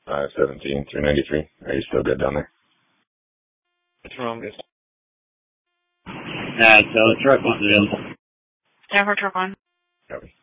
517, 393. Are you still good down there? What's wrong? So the truck was available. Never truck one. Copy.